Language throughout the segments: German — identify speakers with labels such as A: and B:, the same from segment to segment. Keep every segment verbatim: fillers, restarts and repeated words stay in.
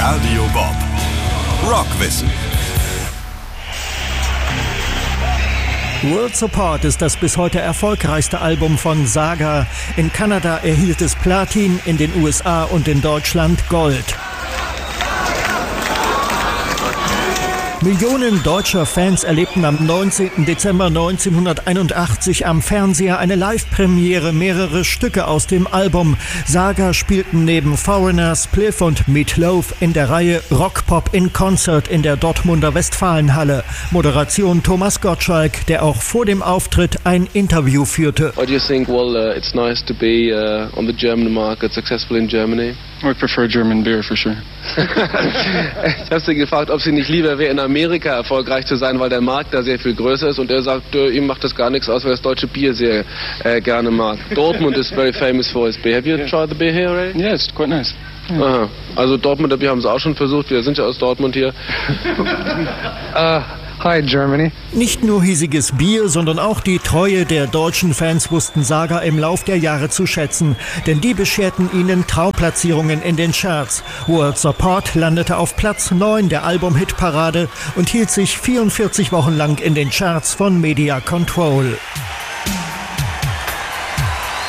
A: Radio Bob. Rockwissen.
B: Worlds Apart ist das bis heute erfolgreichste Album von Saga. In Kanada erhielt es Platin, in den U S A und in Deutschland Gold. Millionen deutscher Fans erlebten am neunzehnten Dezember neunzehnhunderteinundachtzig am Fernseher eine Live-Premiere, mehrere Stücke aus dem Album. Saga spielten neben Foreigner, Spliff und Meat Loaf in der Reihe Rock Pop in Concert in der Dortmunder Westfalenhalle. Moderation Thomas Gottschalk, der auch vor dem Auftritt ein Interview führte.
C: Why do you think, well, uh, it's nice to be uh, on the German market, successful in Germany?
D: I prefer German beer for sure.
C: Ich habe sie gefragt, ob sie nicht lieber wäre, in Amerika erfolgreich zu sein, weil der Markt da sehr viel größer ist. Und er sagt, äh, ihm macht das gar nichts aus, weil er das deutsche Bier sehr äh, gerne mag. Dortmund is very famous for its beer. Have you yeah. tried the beer here, Ray?
D: Yeah, it's quite nice. Yeah.
C: Aha. Also Dortmunder Bier haben sie auch schon versucht. Wir sind ja aus Dortmund hier.
E: uh. Hi, Germany.
B: Nicht nur hiesiges Bier, sondern auch die Treue der deutschen Fans wussten Saga im Lauf der Jahre zu schätzen. Denn die bescherten ihnen Traumplatzierungen in den Charts. Worlds Apart landete auf Platz neun der Album-Hitparade und hielt sich vierundvierzig Wochen lang in den Charts von Media Control.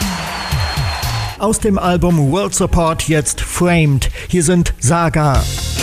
B: Aus dem Album Worlds Apart jetzt Framed. Hier sind Saga.